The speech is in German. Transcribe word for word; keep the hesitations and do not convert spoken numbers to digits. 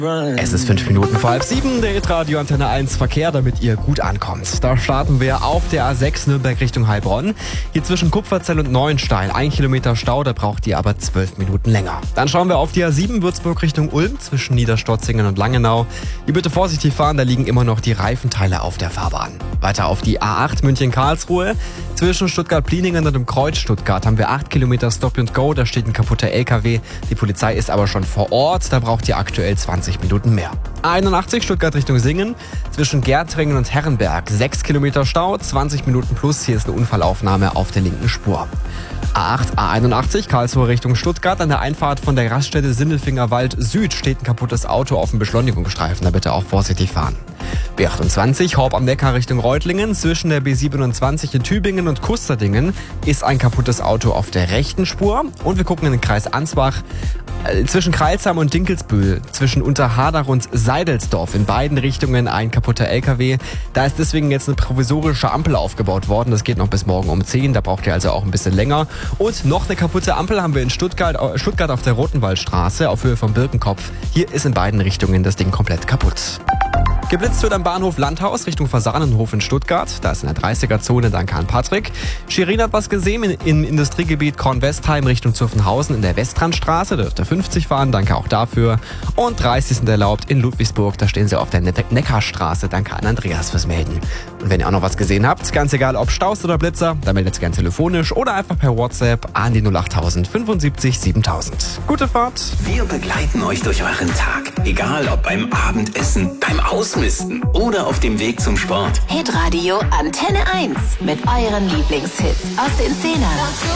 Es ist fünf Minuten vor halb sieben, der Hitradio Antenne eins Verkehr, damit ihr gut ankommt. Da starten wir auf der A sechs Nürnberg Richtung Heilbronn. Hier zwischen Kupferzell und Neuenstein. Ein Kilometer Stau, da braucht ihr aber zwölf Minuten länger. Dann schauen wir auf die A sieben Würzburg Richtung Ulm zwischen Niederstotzingen und Langenau. Ihr bitte vorsichtig fahren, da liegen immer noch die Reifenteile auf der Fahrbahn. Weiter auf die A acht München-Karlsruhe. Zwischen Stuttgart-Pliningen und dem Kreuz Stuttgart haben wir acht Kilometer Stop and Go. Da steht ein kaputter L K W. Die Polizei ist aber schon vor Ort. Da braucht ihr aktuell zwanzig Minuten mehr. A einundachtzig Stuttgart Richtung Singen. Zwischen Gärtringen und Herrenberg. sechs Kilometer Stau, zwanzig Minuten plus. Hier ist eine Unfallaufnahme auf der linken Spur. A acht, A einundachtzig, Karlsruhe Richtung Stuttgart. An der Einfahrt von der Raststätte Sindelfingerwald Süd steht ein kaputtes Auto auf dem Beschleunigungsstreifen. Da bitte auch vorsichtig fahren. B achtundzwanzig, Horb am Neckar Richtung Reutlingen. Zwischen der B siebenundzwanzig in Tübingen und Kusterdingen ist ein kaputtes Auto auf der rechten Spur. Und wir gucken in den Kreis Ansbach. Zwischen Kreilsheim und Dinkelsbühl, zwischen Unterhardach und Seidelsdorf in beiden Richtungen ein kaputter L K W. Da ist deswegen jetzt eine provisorische Ampel aufgebaut worden. Das geht noch bis morgen um zehn, da braucht ihr also auch ein bisschen länger. Und noch eine kaputte Ampel haben wir in Stuttgart, Stuttgart auf der Rotenwaldstraße auf Höhe vom Birkenkopf. Hier ist in beiden Richtungen das Ding komplett kaputt. Geblitzt wird am Bahnhof Landhaus Richtung Fasanenhof in Stuttgart. Da ist in der dreißiger-Zone, danke an Patrick. Shirin hat was gesehen im in Industriegebiet Kornwestheim Richtung Zuffenhausen in der Westrandstraße. Da dürft ihr fünfzig fahren, danke auch dafür. Und dreißig sind erlaubt in Ludwigsburg, da stehen sie auf der Ne- Neckarstraße. Danke an Andreas fürs Melden. Und wenn ihr auch noch was gesehen habt, ganz egal ob Staus oder Blitzer, dann meldet es gerne telefonisch oder einfach per WhatsApp an die null achttausend fünfundsiebzig siebentausend. Gute Fahrt! Wir begleiten euch durch euren Tag. Egal ob beim Abendessen, beim Ausmisten oder auf dem Weg zum Sport. Hitradio Antenne eins mit euren Lieblingshits aus den Zehnern.